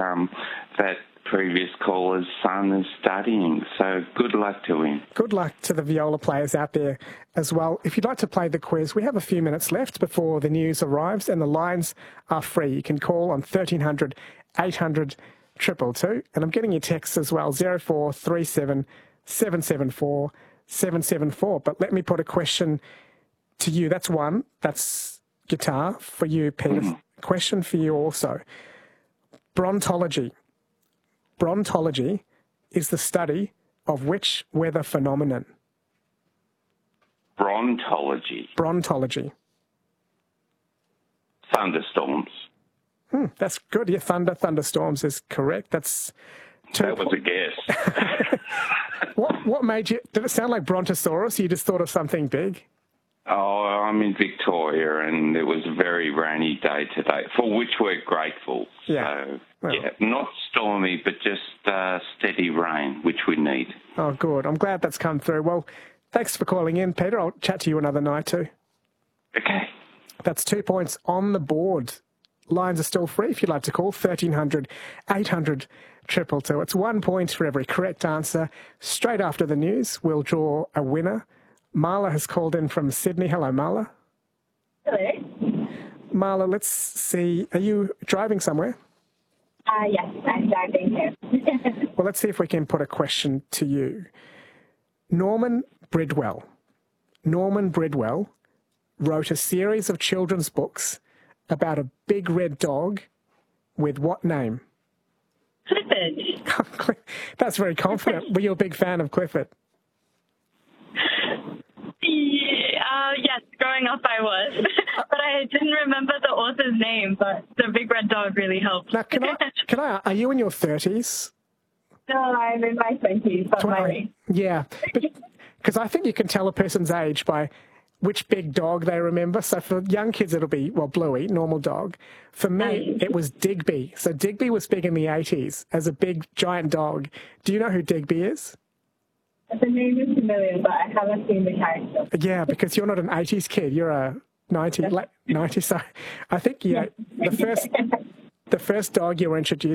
that previous caller's son is studying. So good luck to him. Good luck to the viola players out there as well. If you'd like to play the quiz, we have a few minutes left before the news arrives, and the lines are free. You can call on 1300 800 222, and I'm getting your texts as well, 0437 774 774. But let me put a question to you. That's one. That's guitar for you, Peter. Question for you also. Brontology. Brontology is the study of which weather phenomenon? Brontology. Brontology. Thunderstorms. That's good. Yeah, thunderstorms is correct. That's two. That was a guess. What made you? Did it sound like Brontosaurus? You just thought of something big? Oh, I'm in Victoria, and it was a very rainy day today, for which we're grateful. Yeah. So, well, not stormy, but just steady rain, which we need. Oh, good. I'm glad that's come through. Well, thanks for calling in, Peter. I'll chat to you another night too. Okay. That's 2 points on the board. Lines are still free if you'd like to call, 1300 800 222. It's 1 point for every correct answer. Straight after the news, we'll draw a winner. Marla has called in from Sydney. Hello, Marla. Hello. Marla, let's see. Are you driving somewhere? Yes, I'm driving here. Well, let's see if we can put a question to you. Norman Bridwell wrote a series of children's books about a big red dog with what name? Clifford. That's very confident. Were you a big fan of Clifford? Yes, growing up I was. But I didn't remember the author's name, but the big red dog really helped. Now, can I, are you in your 30s? No, I'm in my 20s, but my... Yeah, because I think you can tell a person's age by which big dog they remember. So for young kids, it'll be, well, Bluey, normal dog. For me, it was Digby. So Digby was big in the 80s as a big, giant dog. Do you know who Digby is? The name is familiar, but I haven't seen the character. Yeah, because you're not an 80s kid. You're a 90s. So I think, the first dog you were introduced